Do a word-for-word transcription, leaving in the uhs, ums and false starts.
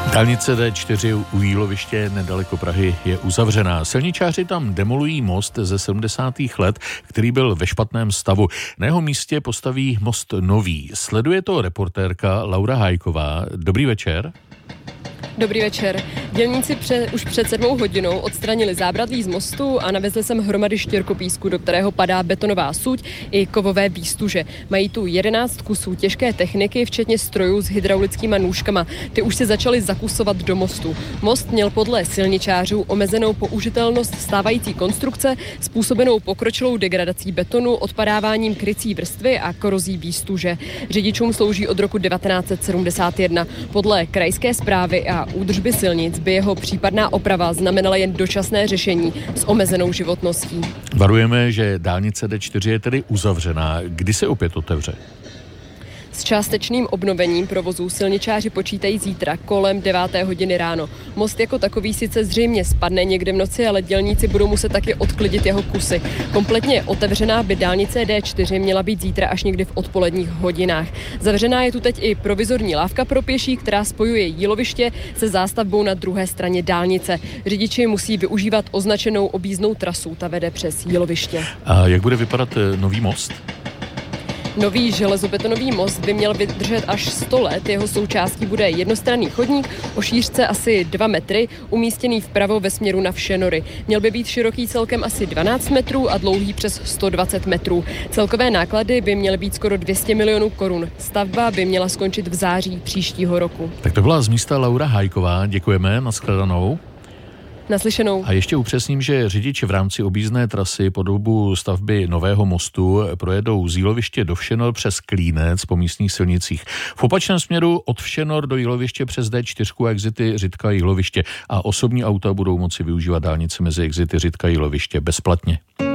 Dálnice D čtyři u Jíloviště nedaleko Prahy je uzavřená. Silničáři tam demolují most ze sedmdesátých let, který byl ve špatném stavu. Na jeho místě postaví most nový. Sleduje to reportérka Laura Hájková. Dobrý večer. Dobrý večer. Dělníci pře, už před sedmou hodinou odstranili zábradlí z mostu a navezli sem hromady štěrkopísku, do kterého padá betonová suť i kovové výstuže. Mají tu jedenáct kusů těžké techniky, včetně strojů s hydraulickýma nůžkama. Ty už se začaly zakusovat do mostu. Most měl podle silničářů omezenou použitelnost stávající konstrukce, způsobenou pokročilou degradací betonu, odpadáváním krycí vrstvy a korozí výstuže. Řidičům slouží od roku devatenáct set sedmdesát jedna. Podle krajské správy a údržby silnic by jeho případná oprava znamenala jen dočasné řešení s omezenou životností. Varujeme, že dálnice D čtyři je tedy uzavřená. Kdy se opět otevře? S částečným obnovením provozu silničáři počítají zítra kolem deváté hodiny ráno. Most jako takový sice zřejmě spadne někde v noci, ale dělníci budou muset taky odklidit jeho kusy. Kompletně otevřená by dálnice D čtyři měla být zítra až někdy v odpoledních hodinách. Zavřená je tu teď i provizorní lávka pro pěší, která spojuje Jíloviště se zástavbou na druhé straně dálnice. Řidiči musí využívat označenou objízdnou trasu, ta vede přes Jíloviště. A jak bude vypadat nový most? Nový železobetonový most by měl vydržet až sto let. Jeho součástí bude jednostranný chodník o šířce asi dva metry, umístěný vpravo ve směru na Všenory. Měl by být široký celkem asi dvanáct metrů a dlouhý přes sto dvacet metrů. Celkové náklady by měly být skoro dvě stě milionů korun. Stavba by měla skončit v září příštího roku. Tak to byla z místa Laura Hájková. Děkujeme, nashledanou. Naslyšenou. A ještě upřesním, že řidiči v rámci objízdné trasy po dobu stavby nového mostu projedou z Jíloviště do Všenor přes Klínec po místních silnicích. V opačném směru od Všenor do Jíloviště přes D čtyři a exity Řitka Jíloviště a osobní auta budou moci využívat dálnice mezi exity Řitka Jíloviště bezplatně.